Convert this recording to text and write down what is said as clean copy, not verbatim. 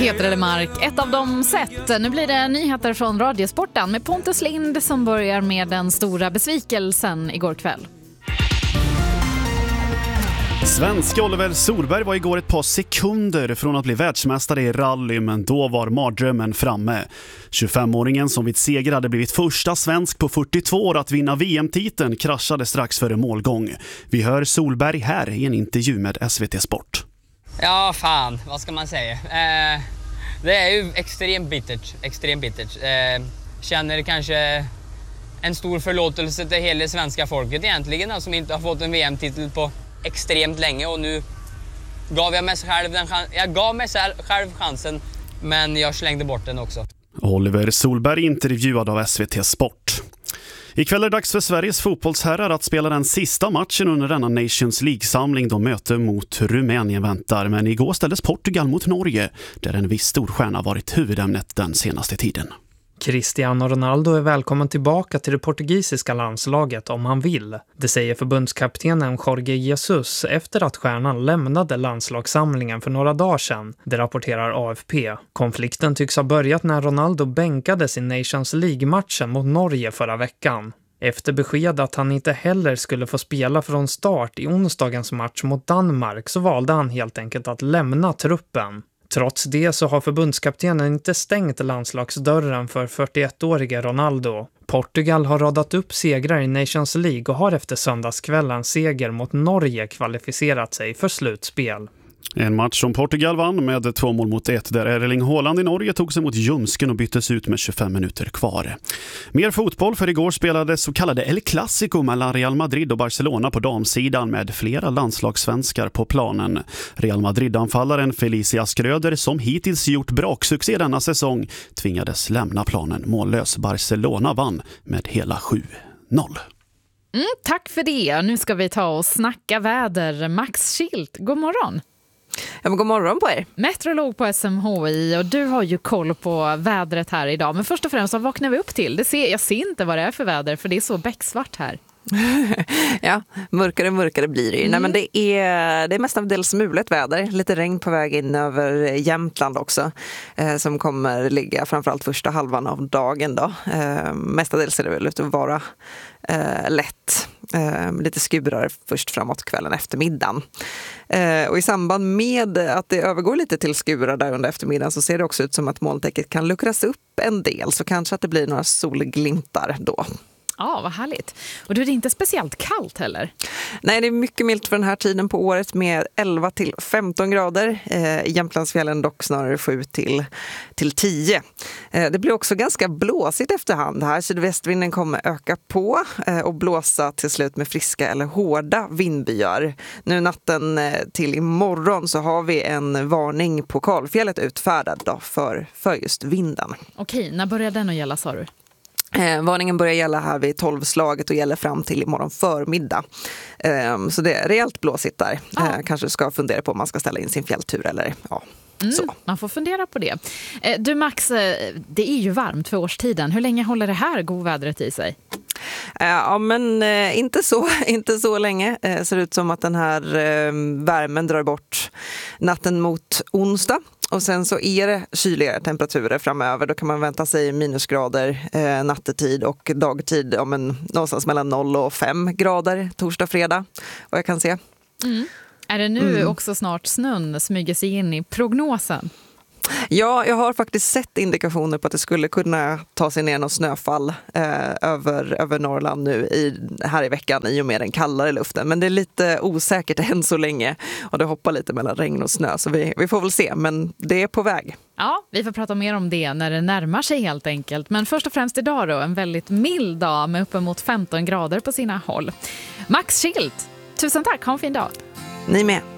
Peter Elemark, ett av dem sett. Nu blir det nyheter från Radiosporten med Pontus Lind som börjar med den stora besvikelsen igår kväll. Svenska Oliver Solberg var igår ett par sekunder från att bli världsmästare i rally, men då var mardrömmen framme. 25-åringen som vid seger hade blivit första svensk på 42 år att vinna VM-titeln kraschade strax före målgång. Vi hör Solberg här i en intervju med SVT Sport. Ja, fan, vad ska man säga? Det är ju extremt bittert. Känner kanske en stor förlåtelse till hela svenska folket egentligen, som inte har fått en VM-titel på extremt länge, och nu gav jag mig själv chansen, men jag slängde bort den också. Oliver Solberg intervjuad av SVT Sport. Ikväll är det dags för Sveriges fotbollsherrar att spela den sista matchen under denna Nations League-samling då möte mot Rumänien väntar. Men igår ställdes Portugal mot Norge, där en viss storstjärna varit huvudämnet den senaste tiden. Cristiano Ronaldo är välkommen tillbaka till det portugisiska landslaget om han vill. Det säger förbundskaptenen Jorge Jesus efter att stjärnan lämnade landslagssamlingen för några dagar sedan. Det rapporterar AFP. Konflikten tycks ha börjat när Ronaldo bänkades i Nations League-matchen mot Norge förra veckan. Efter besked att han inte heller skulle få spela från start i onsdagens match mot Danmark så valde han helt enkelt att lämna truppen. Trots det så har förbundskaptenen inte stängt landslagsdörren för 41-årige Ronaldo. Portugal har radat upp segrar i Nations League och har efter söndagskvällens seger mot Norge kvalificerat sig för slutspel. En match som Portugal vann med 2-1 där Erling Haaland i Norge tog sig mot Ljumsken och byttes ut med 25 minuter kvar. Mer fotboll, för igår spelade så kallade El Clasico mellan Real Madrid och Barcelona på damsidan med flera landslagssvenskar på planen. Real Madrid-anfallaren Felicia Skröder, som hittills gjort braksuccé denna säsong, tvingades lämna planen mållös. Barcelona vann med hela 7-0. Tack för det. Nu ska vi ta och snacka väder. Max Schilt, god morgon. Ja, men god morgon på er. Meteorolog på SMHI, och du har ju koll på vädret här idag. Men först och främst, vad vaknar vi upp till? Jag ser inte vad det är för väder, för det är så becksvart här. Ja, mörkare blir det ju. Nej, men det är mestadels mulet väder. Lite regn på väg in över Jämtland också, som kommer ligga framförallt första halvan av dagen då. Mestadels är det väl ut att vara lätt. Lite skurar först framåt kvällen eftermiddagen. Och i samband med att det övergår lite till skurar där under eftermiddagen så ser det också ut som att molntäcket kan luckras upp en del, så kanske att det blir några solglimtar då. Ja, vad härligt. Och då är det inte speciellt kallt heller? Nej, det är mycket milt för den här tiden på året med 11 till 15 grader. I Jämtlandsfjällen dock snarare 7 till 10. Det blir också ganska blåsigt efterhand här. Sydvästvinden kommer öka på och blåsa till slut med friska eller hårda vindbyar. Nu natten till imorgon så har vi en varning på Kalfjället utfärdad då för just vinden. Okej, när börjar den att gälla, sa du? Varningen börjar gälla här vid 12-slaget och gäller fram till imorgon förmiddag. Så det är rejält blåsigt där. Kanske ska fundera på om man ska ställa in sin fjälltur eller så. Man får fundera på det. Du Max, det är ju varmt för årstiden. Hur länge håller det här godvädret i sig? Ja, men inte så länge. Ser ut som att den här värmen drar bort natten mot onsdag. Och sen så är det kyligare temperaturer framöver. Då kan man vänta sig minusgrader nattetid och dagtid någonstans mellan 0 och 5 grader torsdag, fredag. Och jag kan se. Är det nu också snart snön smyger sig in i prognosen? Ja, jag har faktiskt sett indikationer på att det skulle kunna ta sig ner något snöfall över Norrland nu här i veckan i och med den kallare luften. Men det är lite osäkert än så länge och det hoppar lite mellan regn och snö, så vi får väl se, men det är på väg. Ja, vi får prata mer om det när det närmar sig helt enkelt. Men först och främst idag då, en väldigt mild dag med uppemot 15 grader på sina håll. Max Schilt, tusen tack, ha en fin dag. Ni med.